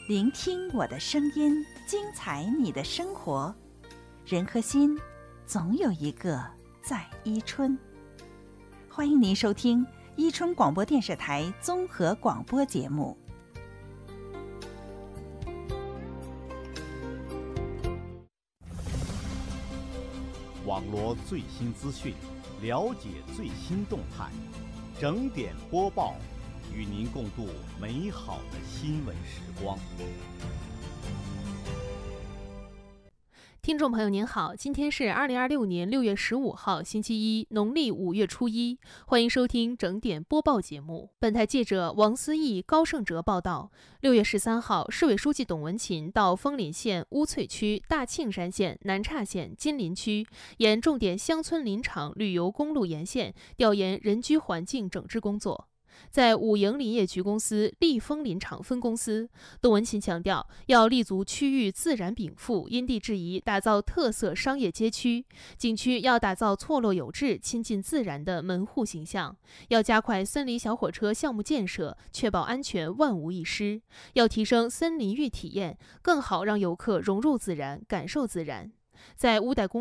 聆听我的声音，精彩你的生活。人和心，总有一个在伊春。欢迎您收听伊春广播电视台综合广播节目。 网罗最新资讯，了解最新动态，整点播报，与您共度美好的新闻时光。 听众朋友您好，今天是2026年6月15号星期一，农历5月初一，欢迎收听整点播报节目。本台记者王思义、高胜哲报道，6月13号，市委书记董文勤到枫林县乌翠区、大庆山县、南岔县、金陵区沿重点乡村林场旅游公路沿线调研人居环境整治工作。在五营林业局公司立枫林场分公司，董文勤强调，要立足区域自然禀赋，因地制宜打造特色商业街区，景区要打造错落有致、亲近自然的门户形象，要加快森林小火车项目建设，确保安全万无一失，要提升森林浴体验，更好让游客融入自然、感受自然。在乌代公